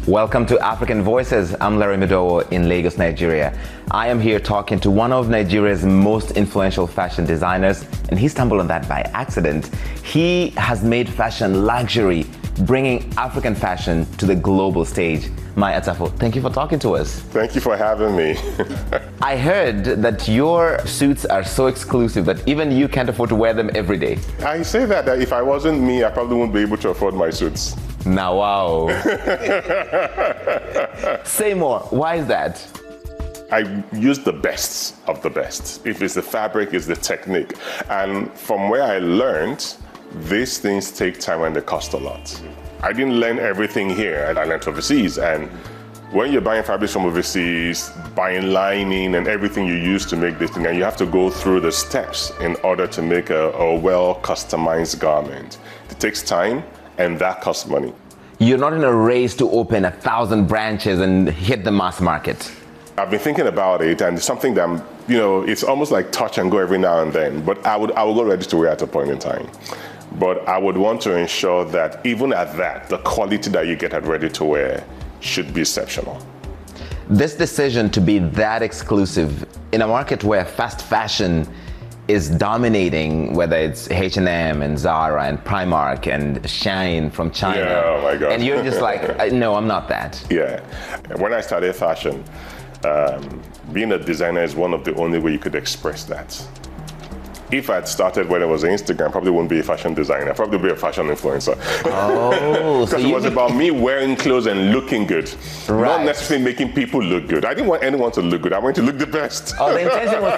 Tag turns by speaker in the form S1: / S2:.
S1: Welcome to African Voices. I'm Larry Medowo in Lagos, Nigeria. I am here talking to one of Nigeria's most influential fashion designers, and he stumbled on that by accident. He has made fashion luxury, bringing African fashion to the global stage. Mai Atafo, thank you for talking to us.
S2: Thank you for having me.
S1: I heard that your suits are so exclusive that even you can't afford to wear them every day.
S2: I say that if I wasn't me, I probably wouldn't be able to afford my suits.
S1: Now, wow. Say more. Why is that?
S2: I use the best of the best. If it's the fabric, it's the technique. And from where I learned, these things take time and they cost a lot. I didn't learn everything here, and I learned overseas. And when you're buying fabrics from overseas, buying lining and everything you use to make this thing, and you have to go through the steps in order to make a well-customized garment. It takes time, and that costs money.
S1: You're not in a race to open 1,000 branches and hit the mass market.
S2: I've been thinking about it, and it's something that it's almost like touch and go every now and then. But I will go ready to wear at a point in time. But I would want to ensure that even at that, the quality that you get at ready to wear should be exceptional.
S1: This decision to be that exclusive in a market where fast fashion is dominating, whether it's H&M and Zara and Primark and Shine from China.
S2: Yeah, oh my God.
S1: And you're just like, no, I'm not that.
S2: Yeah. When I started fashion, being a designer is one of the only way you could express that. If I'd started when it was Instagram, I probably wouldn't be a fashion designer. I'd probably be a fashion influencer.
S1: Oh,
S2: because it was about me wearing clothes and looking good, not necessarily making people look good. I didn't want anyone to look good. I wanted to look the best.
S1: Oh, the intention was